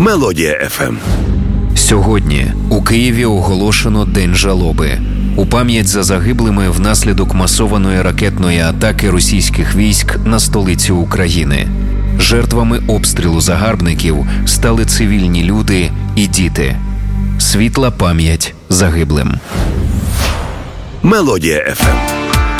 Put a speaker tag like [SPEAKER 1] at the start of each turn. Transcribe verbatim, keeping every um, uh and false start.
[SPEAKER 1] Мелодія еф ем.
[SPEAKER 2] Сьогодні у Києві оголошено День жалоби. У пам'ять за загиблими внаслідок масованої ракетної атаки російських військ на столицю України. Жертвами обстрілу загарбників стали цивільні люди і діти. Світла пам'ять загиблим.
[SPEAKER 1] Мелодія еф ем.